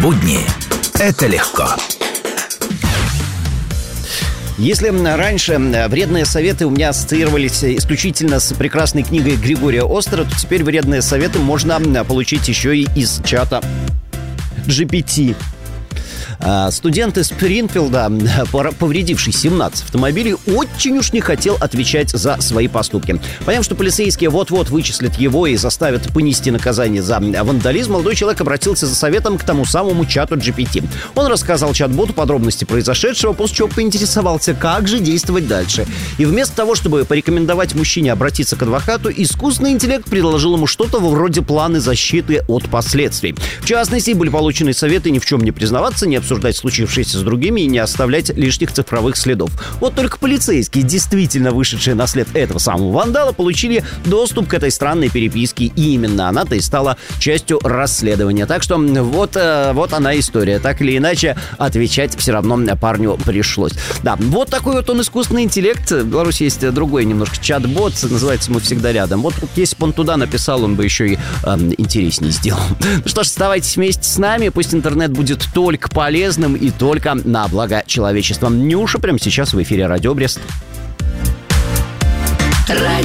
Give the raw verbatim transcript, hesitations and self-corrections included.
Будни – это легко. Если раньше вредные советы у меня ассоциировались исключительно с прекрасной книгой Григория Остера, то теперь вредные советы можно получить еще и из чата джи пи ти. Студент из Спрингфилда, повредивший семнадцать автомобилей, очень уж не хотел отвечать за свои поступки. Поняв, что полицейские вот-вот вычислят его и заставят понести наказание за вандализм, молодой человек обратился за советом к тому самому чату джи пи ти. Он рассказал чат-боту подробности произошедшего, после чего поинтересовался, как же действовать дальше. И вместо того, чтобы порекомендовать мужчине обратиться к адвокату, искусственный интеллект предложил ему что-то вроде плана защиты от последствий. В частности, были получены советы ни в чем не признаваться, не обсуждать случившееся с другими и не оставлять лишних цифровых следов. Вот только полицейские, действительно вышедшие на след этого самого вандала, получили доступ к этой странной переписке, и именно она-то и стала частью расследования. Так что вот, вот она история. Так или иначе, отвечать все равно парню пришлось. Да, вот такой вот он искусственный интеллект. В Беларуси есть другой немножко чат-бот, называется «Мы всегда рядом». Вот если бы он туда написал, он бы еще и э, интереснее сделал. Ну что ж, оставайтесь вместе с нами, пусть интернет будет только полезным и только на благо человечества. Нюша прямо сейчас в эфире Радио Брест.